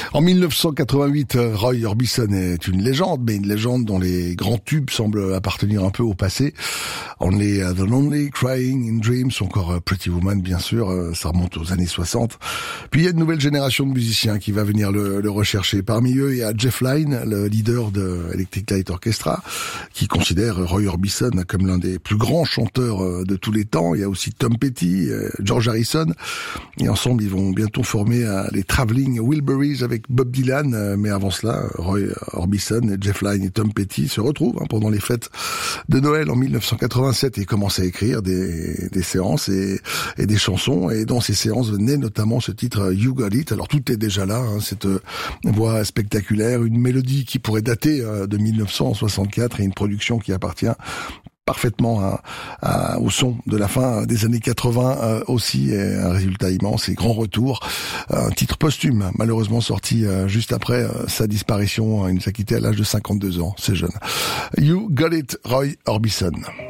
En 1988, Roy Orbison est une légende, mais une légende dont les grands tubes semblent appartenir un peu au passé. Only the Lonely, Crying in Dreams, ou encore Pretty Woman, bien sûr, ça remonte aux années 60. Puis il y a une nouvelle génération de musiciens qui va venir le rechercher. Parmi eux, il y a Jeff Lynne, le leader de Electric Light Orchestra, qui considère Roy Orbison comme l'un des plus grands chanteurs de tous les temps. Il y a aussi Tom Petty, George Harrison, et ensemble ils vont bientôt former les Traveling Wilburys avec Bob Dylan, mais avant cela, Roy Orbison, Jeff Lynne et Tom Petty se retrouvent pendant les fêtes de Noël en 1987 et commencent à écrire des séances et des chansons, et dans ces séances naît notamment ce titre You Got It. Alors tout est déjà là, cette voix spectaculaire, une mélodie qui pourrait dater de 1964 et une production qui appartient parfaitement au son de la fin des années 80 aussi, et un résultat immense et grand retour. Un titre posthume, malheureusement sorti juste après sa disparition. Il nous a quitté à l'âge de 52 ans, c'est jeune. You Got It, Roy Orbison.